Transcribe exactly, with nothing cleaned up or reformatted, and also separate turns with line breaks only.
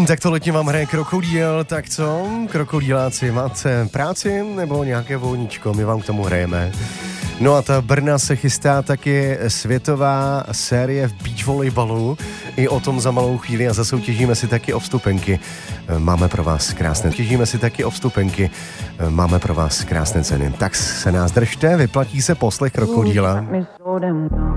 Tak to letně vám hraje Krokodýl, tak co? Krokodýláci, máte práci nebo nějaké volníčko? My vám k tomu hrajeme. No a ta Brna se chystá taky světová série v beach volejbalu. I o tom za malou chvíli a zasoutěžíme si taky o vstupenky. Máme pro vás krásné. Těžíme si taky o vstupenky. Máme pro vás krásné ceny. Tak se nás držte, vyplatí se poslech Krokodýla.